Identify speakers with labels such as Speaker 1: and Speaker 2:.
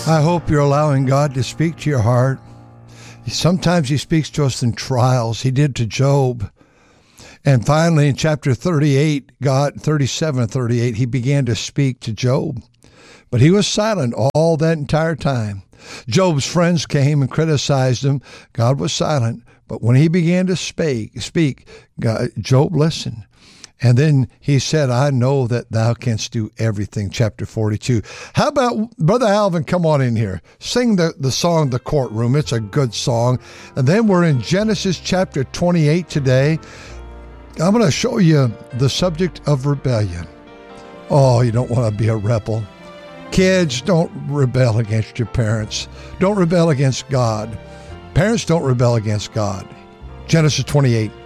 Speaker 1: I hope you're allowing God to speak to your heart. Sometimes he speaks to us in trials. He did to Job. And finally, in chapter 37 and 38, he began to speak to Job. But he was silent all that entire time. Job's friends came and criticized him. God was silent. But when he began to speak, Job listened. And then he said, I know that thou canst do everything, chapter 42. How about, Brother Alvin, come on in here. Sing the song, The Courtroom. It's a good song. And then we're in Genesis chapter 28 today. I'm going to show you the subject of rebellion. Oh, you don't want to be a rebel. Kids, don't rebel against your parents. Don't rebel against God. Parents, don't rebel against God. Genesis 28.